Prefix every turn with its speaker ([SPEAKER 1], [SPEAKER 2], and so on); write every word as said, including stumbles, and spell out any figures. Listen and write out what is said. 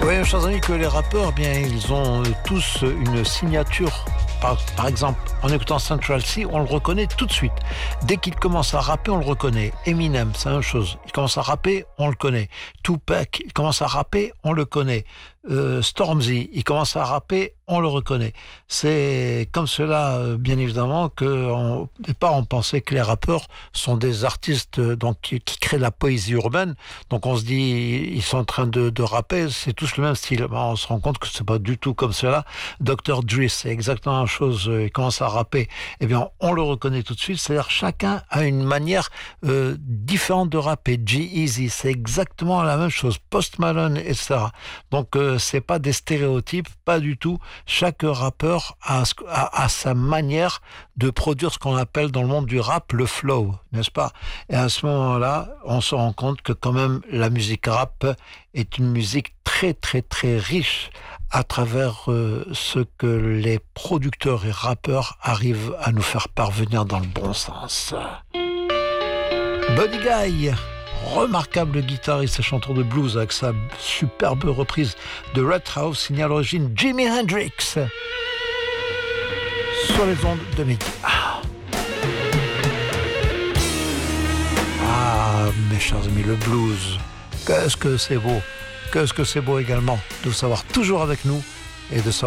[SPEAKER 1] voyez, chers amis, que les rappeurs, eh bien, ils ont euh, tous une signature. Par, par exemple, en écoutant Central C, on le reconnaît tout de suite. Dès qu'il commence à rapper, on le reconnaît. Eminem, c'est la même chose. Il commence à rapper, on le connaît. Tupac, il commence à rapper, on le connaît. Euh, Stormzy, il commence à rapper, on le reconnaît. C'est comme cela, euh, bien évidemment, qu'au départ, on pensait que les rappeurs sont des artistes euh, donc, qui, qui créent la poésie urbaine. Donc on se dit, ils sont en train de, de rapper, c'est tous le même style. Ben, on se rend compte que c'est pas du tout comme cela. docteur Dre, c'est exactement la même chose. Il commence à rapper, eh bien, on le reconnaît tout de suite. C'est-à-dire, chacun a une manière euh, différente de rapper. G-Eazy, c'est exactement la même chose. Post Malone, et cetera. Donc, euh, c'est pas des stéréotypes, pas du tout. Chaque rappeur a, a, a sa manière de produire ce qu'on appelle dans le monde du rap le flow, n'est-ce pas? Et à ce moment-là, on se rend compte que quand même la musique rap est une musique très très très riche à travers euh, ce que les producteurs et rappeurs arrivent à nous faire parvenir dans le bon sens. Buddy Guy, remarquable guitariste et chanteur de blues avec sa superbe reprise de Red House, signé à l'origine Jimi Hendrix sur les ondes de midi. Ah. ah, mes chers amis, le blues, qu'est-ce que c'est beau, qu'est-ce que c'est beau également de vous savoir toujours avec nous et de savoir